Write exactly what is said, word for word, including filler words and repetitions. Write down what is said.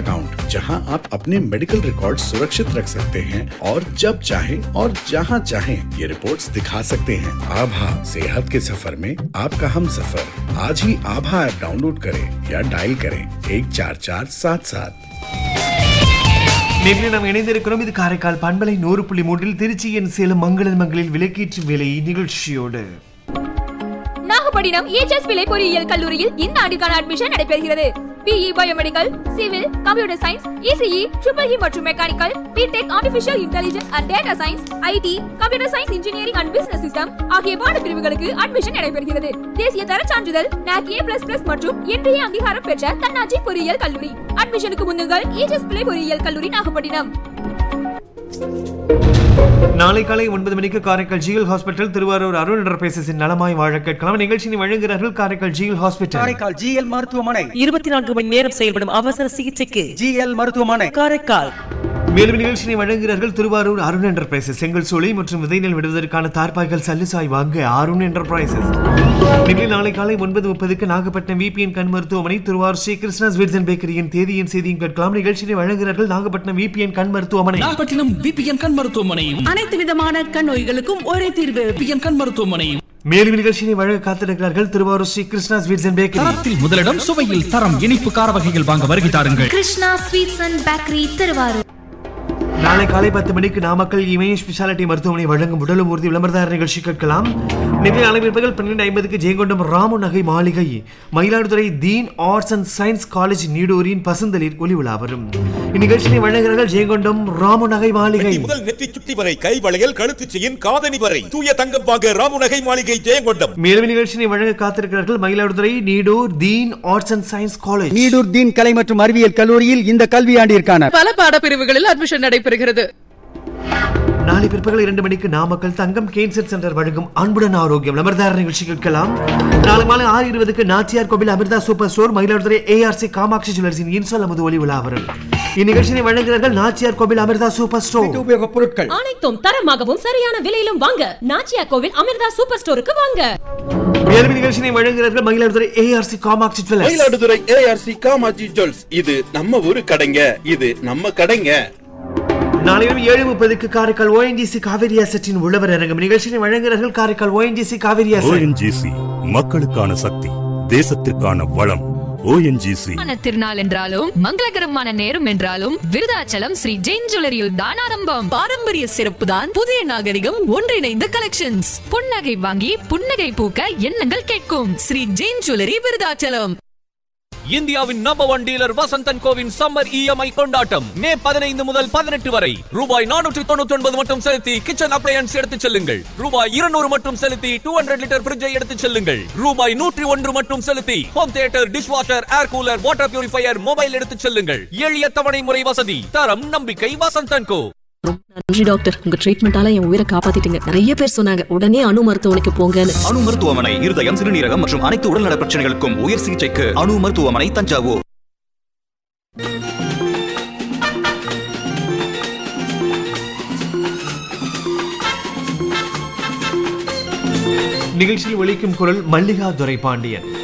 Account, जहां आप अपने मेडिकल रिकॉर्ड सुरक्षित रख सकते हैं और जब चाहे और जहां चाहे ये रिपोर्ट्स दिखा सकते हैं। आभा, सेहत के सफर में आपका हम सफर। आज ही आभा ऐप डाउनलोड करें या डायल करें एक चार चार सात सात। நேற்று நாம் இணைந்திருக்கிறோம். இது காரைக்கால் பண்பலை நூறு புள்ளி மூன்றில் திருச்சியின் சேலம் மங்களன் மங்களில் விலைக்கீற்று விலை நிகழ்ச்சியோடு நாகப்பட்டினம் ஏஎச்எஸ் விலை பொறியியல் கல்லூரியில் இந்த ஆண்டுக்கான அட்மிஷன் நடைபெறுகிறது. BE biomedical, civil, computer science, ECE, triple E மற்றும் mechanical, BTech, artificial intelligence and data science, ID, computer science engineering and business system ஆகிய பாடப்பிரிவுகளுக்கு அட்மிஷன் நடைபெறுகிறது. தேசிய தர சான்றிதழ் நாக் ஏ பிளஸ் பிளஸ் மற்றும் இன்றைய அங்கீகாரம் பெற்ற தன்னாட்சி பொறியியல் கல்லூரி. அட்மிஷனுக்கு முன்னுங்கள் ஏஎச்எஸ் விலை பொறியியல் கல்லூரி நாகப்பட்டினம். நாளை காலை ஒன்பது மணிக்கு காரைக்கால் ஜிஎல் ஹாஸ்பிட்டல் திருவாரூர் அருண் என்டர்பிரைசஸின் நலமாய் வாழ கேட்கலாம். நிகழ்ச்சியை வழங்குகிறார்கள் Karaikal GL hospital. Karaikal GL மருத்துவமனை இருபத்தி நான்கு மணி நேரம் செயல்படும் அவசர சிகிச்சைக்கு ஜிஎல் மருத்துவமனை காரைக்கால். மேலும் நிகழ்ச்சியை வழங்குகிறார்கள் திருவாரூர் அருண் என்டர்பிரைசஸ். செங்கல் சூளை மற்றும் விதைநெல் விடுவதற்கான தார்பாய்கள் சல்லுசாய் வாங்க அருண் என்டர்பிரைசஸ். நிகழ்ச்சி நாளை காலை ஒன்பது முப்பதுக்கு நாகப்பட்டினம் விபிஎன் கண் மருத்துவமனை திருவாரூர் ஸ்ரீ கிருஷ்ணா ஸ்வீட்ஸ் அண்ட் பேக்கரியின் தேதியின் செய்தியும் கேட்கலாம். நிகழ்ச்சியை வழங்குகிறார்கள் நாகப்பட்டினம் விபிஎன் கண் மருத்துவமனை. நாகப்பட்டினம் விபிஎன் கண் மருத்துவமனை. அனைத்து விதமான கண் நோய்களுக்கும் ஒரே தீர்வு விபிஎன் கண் மருத்துவமனை. மேலும் நிகழ்ச்சியை வழங்க காத்திருக்கிறார்கள் Thiruvarur Sri Krishna sweets and bakery. தரத்தில் முதலிடம், சுவையில் தரம், இனிப்பு கார வகைகள் வாங்க வருகை தாருங்கள். Krishna sweets and bakery Thiruvarur. நாளை காலை பத்து மணிக்கு நாமக்கல் இமய ஸ்பெஷாலிட்டி மருத்துவமனை வழங்கும் உடலும் ஊர்தி விளம்பரதார நிகழ்ச்சி கேட்கலாம். நிகழ்ச்சி நாளை பிற்பகல் பன்னிரண்டு ஐம்பதுக்கு ஜெயங்கொண்டம் ராமு நகை மாளிகை, மயிலாடுதுறை தீன் ஆர்ட்ஸ் அண்ட் சயின்ஸ் காலேஜ் நீடூரின் பசுந்தளிர் ஒளி விழா வரும். இந்நிகழ்ச்சியை வழங்குகிறார்கள் ஜெயங்கொண்டம் ராமு நகை மாளிகை. முதல் நெற்றி சுட்டி வரை கை வளையல், கழுத்து செயின், காதணி வரை தூய தங்கம் வாங்க ராமு நகை மாளிகை ஜெயங்கொண்டம். மேலும் நிகழ்ச்சியை வழங்க காத்திருக்கிறார்கள் மயிலாடுதுறை நீடூர் தீன் arts and science college. Needur தீன் கலை மற்றும் அறிவியல் கல்லூரியில் இந்த கல்வியாண்டிற்கான பல பாடப்பிரிவுகளில் அட்மிஷன் நடைபெறுகிறது. நாளை பிற்பகல் இரண்டு மணிக்கு நாமக்கல் தங்கம் கேன்சர் சென்டர் வழங்கும் அன்புடன் ஆரோக்கியம் விளம்பரதார நிகழ்ச்சி கேட்கலாம். நாளை மாலை ஆறு இருபதுக்கு நாச்சியார் கோவில் Amrita super store Mayiladuthurai ARC Kamakshi ஜுவல்லர்ஸின் இன்சொல் அமுது ஒளி விழா வரும். இந்நிகழ்ச்சியை வழங்குகிறார்கள் நாச்சியார் கோவில் அமிர்தா சூப்பர் ஸ்டோர். உபயோகப் பொருட்கள் அனைத்தும் தரமாகவும் சரியான விலையிலும் வாங்க நாச்சியார் கோவில் அமிர்தா சூப்பர் ஸ்டோருக்கு வாங்க. மேலும் நிகழ்ச்சியை வழங்குகிறார்கள் Mayiladuthurai ARC Kamakshi jewellers. Mayiladuthurai ARC Kamakshi jewels. இது நம்ம ஊரு கடைங்க, இது நம்ம கடைங்க. நாளை ஏழு முப்பதுக்கு காரைக்கால் ஓஎன்ஜிசி காவிரி அசட்டின் உழவர் அரங்கம். நிகழ்ச்சியை வழங்குகிறார்கள் Karaikal ONGC Kaveri asset. ONGC மக்களுக்கான சக்தி, தேசத்திற்கான வளம். ஓஎன்ஜிசி திருநாள் என்றாலும் மங்களகரமான நேரம் என்றாலும் விருதாச்சலம் ஸ்ரீ ஜெயின் ஜுவல்லரியில் தான் ஆரம்பம். பாரம்பரிய சிறப்பு தான் புதிய நாகரிகம் ஒன்றிணைந்த கலெக்ஷன்ஸ். புன்னகை வாங்கி புன்னகை பூக்க எண்ணங்கள் கேட்கும் ஸ்ரீ ஜெயின் ஜுவல்லரி விருதாச்சலம். இந்தியாவின் number one dealer Vasanthan CoWIN summer EMI கொண்டாட்டம் மே பதினைந்து முதல் பதினெட்டு வரை ரூபாய் நானூற்று தொண்ணூற்றி ஒன்பது மட்டும் செலுத்தி கிச்சன் அப்ளையன்ஸ் எடுத்துச் செல்லுங்கள். ரூபாய் இருநூறு மட்டும் செலுத்தி டூ ஹண்ட்ரட் லிட்டர் ஃப்ரிட்ஜை எடுத்துச் செல்லுங்கள். ரூபாய் நூற்றி ஒன்று மட்டும் செலுத்தி home theatre, dish washer, air cooler, water purifier, mobile எடுத்துச் செல்லுங்கள். எளிய தவணை முறை வசதி, தரம், நம்பிக்கை வசந்தன் கோ. நன்றி டாக்டர், உங்க ட்ரீட்மெண்டால என் உயிரை காப்பாத்திட்டீங்க. நிறைய பேர் சொன்னாங்க உடனே அணு மருத்துவமனைக்கு போங்கன்னு. அணு மருத்துவமனை இருதயம், சிறுநீரகம் மற்றும் அனைத்து உடல்நல பிரச்சனைகளுக்கும் உயர் சிகிச்சைக்கு அணு மருத்துவமனை தஞ்சாவூர். நிகழ்ச்சியில் ஒலிக்கும் குரல் மல்லிகா துரை பாண்டியன்.